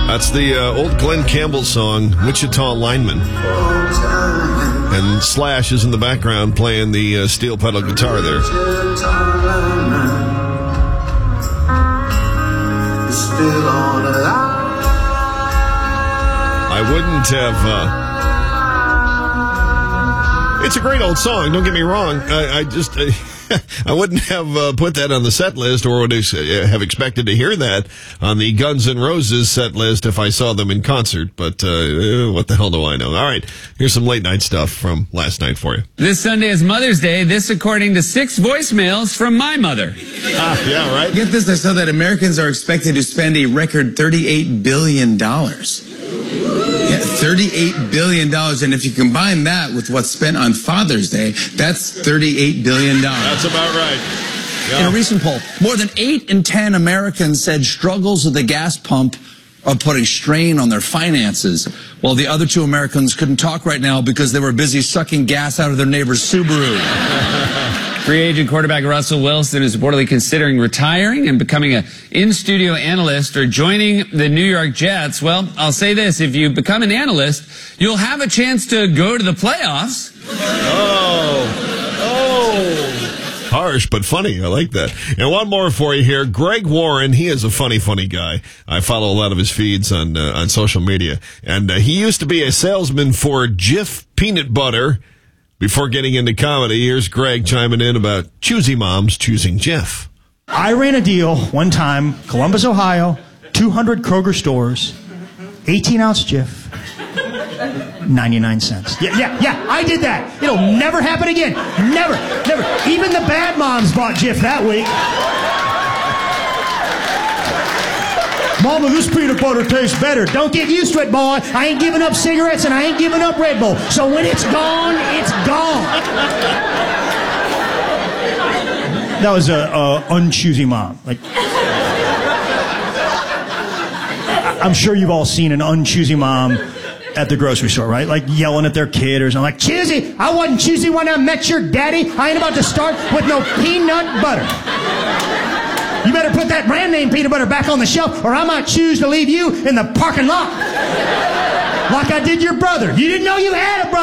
That's the old Glenn Campbell song, Wichita Lineman. And Slash is in the background playing the steel pedal guitar there. I wouldn't have... It's a great old song, don't get me wrong. I wouldn't have put that on the set list or would have expected to hear that on the Guns N' Roses set list if I saw them in concert. But what the hell do I know? All right, here's some late night stuff from last night for you. This Sunday is Mother's Day. This according to 6 voicemails from my mother. Yeah, right? Get this, I saw that Americans are expected to spend a record $38 billion. Yeah, $38 billion. And if you combine that with what's spent on Father's Day, that's $38 billion. That's about right. Yeah. In a recent poll, more than 8 in 10 Americans said struggles with the gas pump are putting strain on their finances, while the other 2 Americans couldn't talk right now because they were busy sucking gas out of their neighbor's Subaru. Free agent quarterback Russell Wilson is reportedly considering retiring and becoming an in-studio analyst or joining the New York Jets. Well, I'll say this. If you become an analyst, you'll have a chance to go to the playoffs. Harsh, but funny. I like that. And one more for you here. Greg Warren, he is a funny guy. I follow a lot of his feeds on social media. And he used to be a salesman for Jif peanut butter before getting into comedy. Here's Greg chiming in about choosy moms choosing Jif. I ran a deal one time, Columbus, Ohio, 200 Kroger stores, 18-ounce Jif, 99 cents. Yeah, I did that. It'll never happen again. Never. Even the bad moms bought Jif that week. Mama, this peanut butter tastes better. Don't get used to it, boy. I ain't giving up cigarettes and I ain't giving up Red Bull. So when it's gone, it's gone. That was a unchoosy mom. Like, I'm sure you've all seen an unchoosy mom at the grocery store, right? Like yelling at their kid or something. Like, choosy, I wasn't choosy when I met your daddy. I ain't about to start with no peanut butter. You better put that brand name peanut butter back on the shelf or I might choose to leave you in the parking lot. Like I did your brother. You didn't know you had a brother.